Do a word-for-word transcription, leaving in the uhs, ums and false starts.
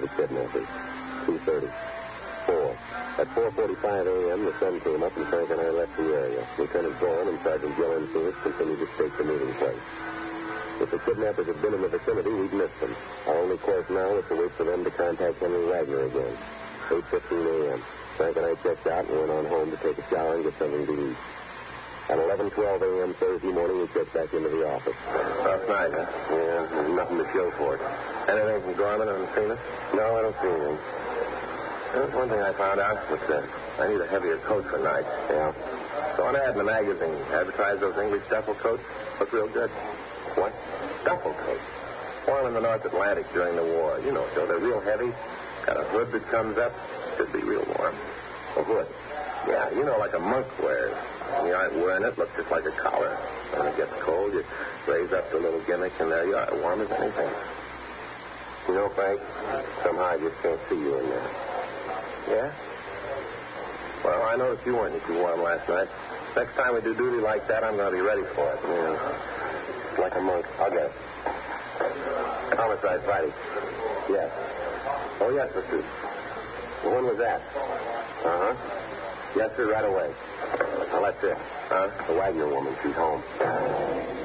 of the kidnappers. two thirty. four. At four forty-five a.m., the sun came up and Frank and I left the area. Lieutenant Bourne and Sergeant Jill Enfield continued to stake the meeting place. If the kidnappers had been in the vicinity, we'd missed them. Our only course now was to wait for them to contact Henry Wagner again. eight fifteen a.m. Frank and I checked out and went on home to take a shower and get something to eat. At eleven twelve a.m. Thursday morning, we checked back into the office. Last night, huh? Yeah, there's nothing to show for it. Anything from Gorman on Phoenix? No, I don't see anything. There's one thing I found out. What's that? I need a heavier coat for night. Yeah? So an ad in the magazine advertised those English duffel coats. Look real good. What? Duffel coats. Worn in the North Atlantic during the war. You know, so they're real heavy. Got a hood that comes up. Should be real warm. A hood? Yeah, you know, like a monk wears. When you aren't wearing it, looks just like a collar. When it gets cold, you raise up the little gimmick, and there you are, warm as anything. You know, Frank, somehow I just can't see you in there. Yeah? Well, I noticed you weren't too warm last night. Next time we do duty like that, I'm going to be ready for it. Yeah. Like a monk. I'll get it. Homicide Friday. Yes. Oh, yes, Mister When was that? Uh-huh. Yes, sir, right away. Well, that's it. Huh? The Wagner woman, she's home.